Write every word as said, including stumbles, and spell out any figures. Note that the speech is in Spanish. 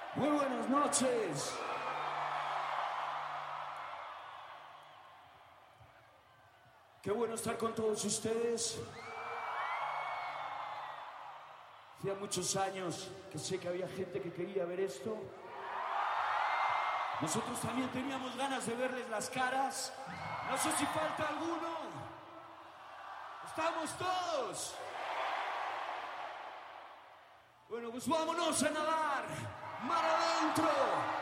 Muy buenas noches. Qué bueno estar con todos ustedes. Hacía muchos años que sé que había gente que quería ver esto. Nosotros también teníamos ganas de verles las caras. No sé si falta alguno. ¿Estamos todos? Bueno, pues vámonos a nadar. Mar adentro.